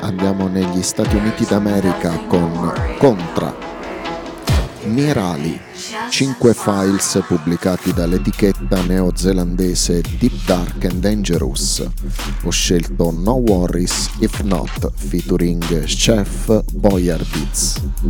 Andiamo negli Stati Uniti d'America con Contra, Mirali, 5 files pubblicati dall'etichetta neozelandese Deep Dark and Dangerous. Ho scelto No Worries If Not featuring Chef Boyardee.